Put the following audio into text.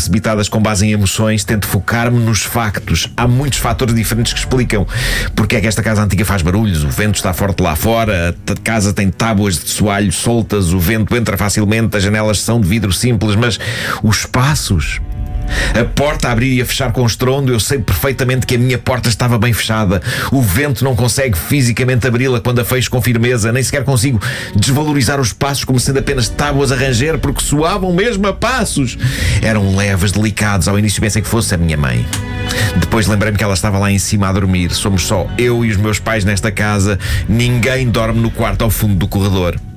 precipitadas com base em emoções, tento focar-me nos factos. Há muitos fatores diferentes que explicam porque é que esta casa antiga faz barulhos. O vento está forte lá fora, a casa tem tábuas de soalho soltas, o vento entra facilmente, as janelas são de vidro simples, mas os passos... A porta a abrir e a fechar com estrondo, eu sei perfeitamente que a minha porta estava bem fechada. O vento não consegue fisicamente abri-la quando a fecho com firmeza. Nem sequer consigo desvalorizar os passos como sendo apenas tábuas a ranger, porque soavam mesmo a passos. Eram leves, delicados. Ao início pensei que fosse a minha mãe. Depois lembrei-me que ela estava lá em cima a dormir. Somos só eu e os meus pais nesta casa. Ninguém dorme no quarto ao fundo do corredor.